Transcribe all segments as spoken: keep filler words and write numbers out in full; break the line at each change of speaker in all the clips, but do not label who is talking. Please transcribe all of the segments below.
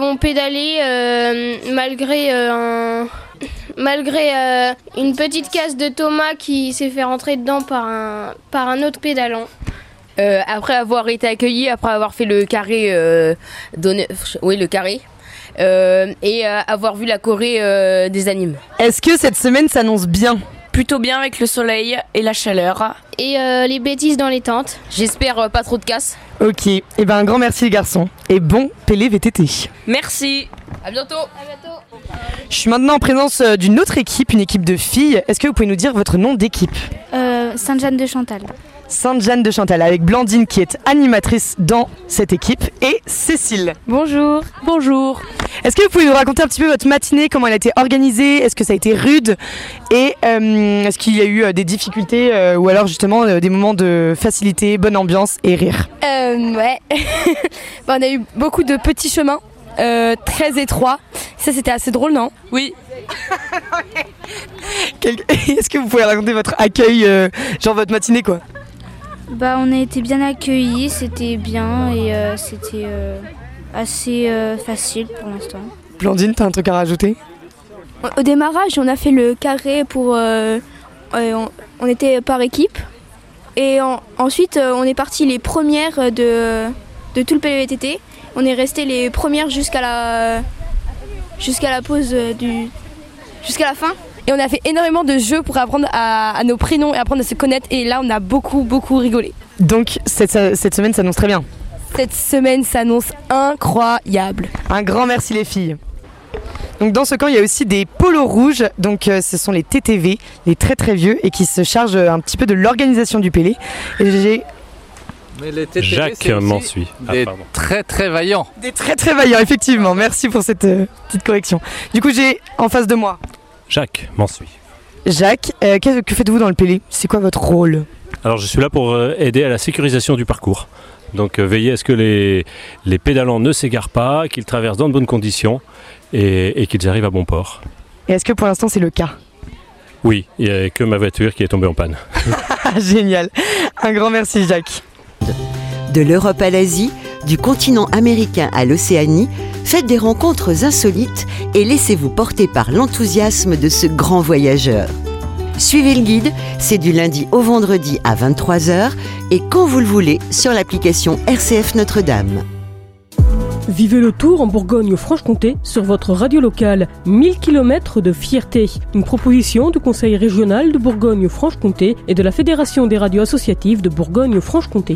ont pédalé euh, malgré euh, un... Malgré euh, une petite casse de Thomas qui s'est fait rentrer dedans par un, par un autre pédalant.
Euh, après avoir été accueilli, après avoir fait le carré, euh, donné, oui le carré, euh, et euh, avoir vu la choré euh, des animes.
Est-ce que cette semaine s'annonce bien ?
Plutôt bien avec le soleil et la chaleur.
Et euh, les bêtises dans les tentes.
J'espère euh, pas trop de casse.
Ok, et eh ben un grand merci les garçons. Et bon Pélé V T T.
Merci.
À bientôt.
À bientôt.
Je suis maintenant en présence d'une autre équipe, une équipe de filles. Est-ce que vous pouvez nous dire votre nom d'équipe ?
euh, Sainte-Jeanne de Chantal.
Sainte-Jeanne de Chantal, avec Blandine qui est animatrice dans cette équipe et Cécile.
Bonjour.
Bonjour.
Est-ce que vous pouvez nous raconter un petit peu votre matinée, comment elle a été organisée ? Est-ce que ça a été rude ? Et euh, est-ce qu'il y a eu euh, des difficultés euh, ou alors justement euh, des moments de facilité, bonne ambiance et rire ?
euh, Ouais, bon, on a eu beaucoup de petits chemins euh, très étroits. Ça c'était assez drôle, non ?
Oui.
Est-ce que vous pouvez raconter votre accueil, euh, genre votre matinée quoi ?
Bah, on a été bien accueillis, c'était bien et euh, c'était euh, assez euh, facile pour l'instant.
Blandine, t'as un truc à rajouter ?
Au démarrage, on a fait le carré pour... Euh, euh, on, on était par équipe. Et en, ensuite, euh, on est parti les premières de, de tout le P V T T. On est resté les premières jusqu'à la, jusqu'à la pause du... jusqu'à la fin. Et on a fait énormément de jeux pour apprendre à, à nos prénoms et apprendre à se connaître. Et là, on a beaucoup, beaucoup rigolé.
Donc, cette, cette semaine s'annonce très bien.
Cette semaine s'annonce incroyable.
Un grand merci les filles. Donc dans ce camp, il y a aussi des polos rouges. Donc euh, ce sont les T T V, les très très vieux, et qui se chargent un petit peu de l'organisation du Pélé. Et j'ai...
Mais les T T V,
Jacques m'en suit. Ah,
des
pardon.
très très vaillants.
Des très très vaillants, effectivement. Merci pour cette euh, petite correction. Du coup, j'ai en face de moi
Jacques m'en suit.
Jacques, euh, que, que faites-vous dans le Pélé ? C'est quoi votre rôle ?
Alors je suis là pour euh, aider à la sécurisation du parcours. Donc euh, veiller à ce que les, les pédalants ne s'égarent pas, qu'ils traversent dans de bonnes conditions et, et qu'ils arrivent à bon port.
Et est-ce que pour l'instant c'est le cas ?
Oui, il n'y a que ma voiture qui est tombée en panne.
Génial. Un grand merci Jacques.
De l'Europe à l'Asie, du continent américain à l'Océanie, faites des rencontres insolites et laissez-vous porter par l'enthousiasme de ce grand voyageur. Suivez le guide, c'est du lundi au vendredi à vingt-trois heures et quand vous le voulez sur l'application R C F Notre-Dame.
Vivez le tour en Bourgogne-Franche-Comté sur votre radio locale. mille kilomètres de fierté. Une proposition du Conseil régional de Bourgogne-Franche-Comté et de la Fédération des radios associatives de Bourgogne-Franche-Comté.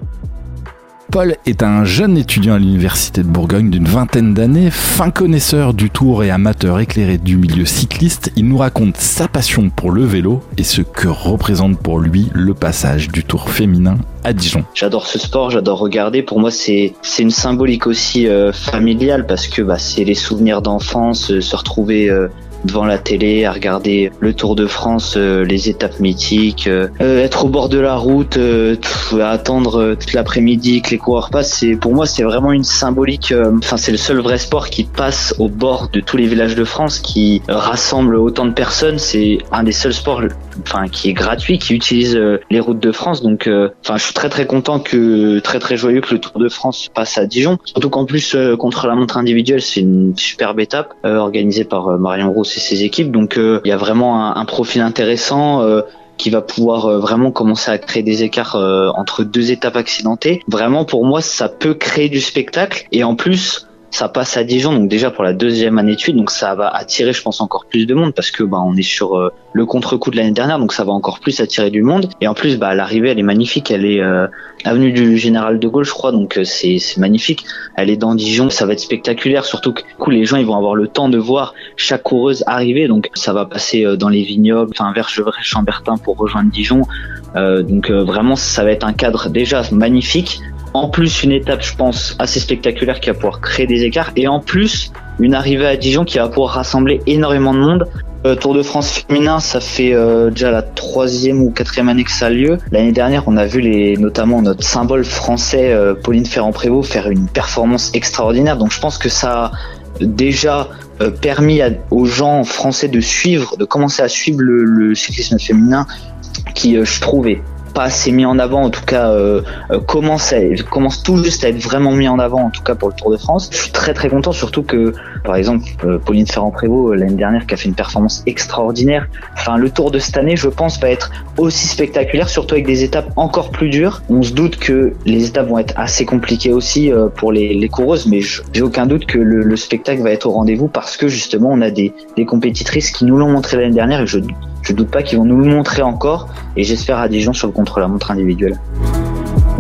Paul est un jeune étudiant à l'Université de Bourgogne d'une vingtaine d'années, fin connaisseur du Tour et amateur éclairé du milieu cycliste. Il nous raconte sa passion pour le vélo et ce que représente pour lui le passage du Tour féminin à Dijon.
J'adore ce sport, j'adore regarder. Pour moi, c'est c'est une symbolique aussi euh, familiale parce que bah, c'est les souvenirs d'enfance, euh, se retrouver euh, devant la télé, à regarder le Tour de France, euh, les étapes mythiques, euh, être au bord de la route, euh, pff, attendre euh, toute l'après-midi que les coureurs passent. C'est, pour moi, c'est vraiment une symbolique. Enfin, euh, c'est le seul vrai sport qui passe au bord de tous les villages de France, qui euh, rassemble autant de personnes. C'est un des seuls sports, enfin, qui est gratuit, qui utilise euh, les routes de France. Donc, enfin, euh, je suis très très content que, très très joyeux que le Tour de France passe à Dijon. Surtout qu'en plus, euh, contre la montre individuelle, c'est une superbe étape euh, organisée par euh, Marion Rousse et ses équipes. Donc, il euh, y a vraiment un, un profil intéressant euh, qui va pouvoir euh, vraiment commencer à créer des écarts euh, entre deux étapes accidentées. Vraiment, pour moi, ça peut créer du spectacle. Et en plus, ça passe à Dijon, donc déjà pour la deuxième année de suite, donc ça va attirer, je pense, encore plus de monde parce que bah on est sur euh, le contre-coup de l'année dernière, donc ça va encore plus attirer du monde. Et en plus, bah l'arrivée, elle est magnifique, elle est euh, avenue du Général de Gaulle, je crois, donc euh, c'est c'est magnifique. Elle est dans Dijon, ça va être spectaculaire, surtout que du coup les gens ils vont avoir le temps de voir chaque coureuse arriver, donc ça va passer euh, dans les vignobles, enfin vers Gevrey-Chambertin pour rejoindre Dijon. Euh, donc euh, vraiment, ça va être un cadre déjà magnifique. En plus, une étape, je pense, assez spectaculaire qui va pouvoir créer des écarts. Et en plus, une arrivée à Dijon qui va pouvoir rassembler énormément de monde. Euh, Tour de France féminin, ça fait euh, déjà la troisième ou quatrième année que ça a lieu. L'année dernière, on a vu les, notamment notre symbole français, euh, Pauline Ferrand-Prévot, faire une performance extraordinaire. Donc je pense que ça a déjà euh, permis à, aux gens français de suivre, de commencer à suivre le, le cyclisme féminin qui, euh, je trouvais, pas assez mis en avant, en tout cas euh, euh, commence, à, commence tout juste à être vraiment mis en avant, en tout cas pour le Tour de France. Je suis très très content, surtout que par exemple euh, Pauline Ferrand-Prévot l'année dernière qui a fait une performance extraordinaire. Enfin, le Tour de cette année, je pense, va être aussi spectaculaire, surtout avec des étapes encore plus dures. On se doute que les étapes vont être assez compliquées aussi euh, pour les, les coureuses, mais je, j'ai aucun doute que le, le spectacle va être au rendez-vous parce que justement on a des, des compétitrices qui nous l'ont montré l'année dernière et je je doute pas qu'ils vont nous le montrer encore et j'espère à Dijon sur le contre-la-montre individuel.